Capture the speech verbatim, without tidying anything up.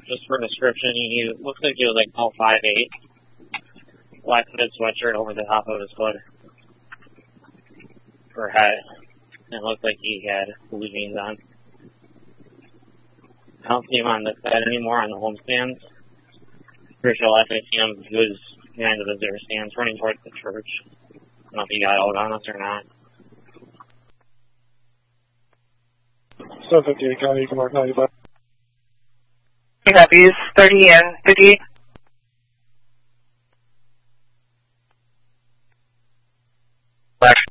just for description, he looks like he was like about five eight. Black hooded sweatshirt over the top of his hood. For head. It looked like he had blue jeans on. I don't see him on the bed anymore on the home stands. Pretty sure last I see him, he was behind the visitor stands running towards the church. I don't know if he got out on us or not. seven fifty-eight County, you can mark ninety-five. You copies, thirty and fifty-eight. Black